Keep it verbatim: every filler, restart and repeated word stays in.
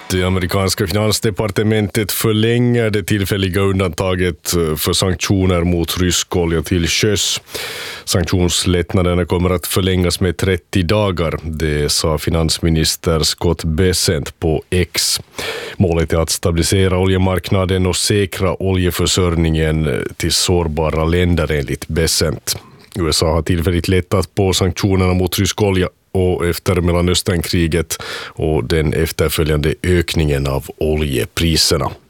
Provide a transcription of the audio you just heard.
Det amerikanska finansdepartementet förlänger det tillfälliga undantaget för sanktioner mot rysk olja till sjöss. Sanktionslättnaderna kommer att förlängas med trettio dagar, det sa finansminister Scott Bessent på X. Målet är att stabilisera oljemarknaden och säkra oljeförsörjningen till sårbara länder enligt Bessent. U S A har tillfälligt lättat på sanktionerna mot rysk olja och efter Mellanösternkriget och den efterföljande ökningen av oljepriserna.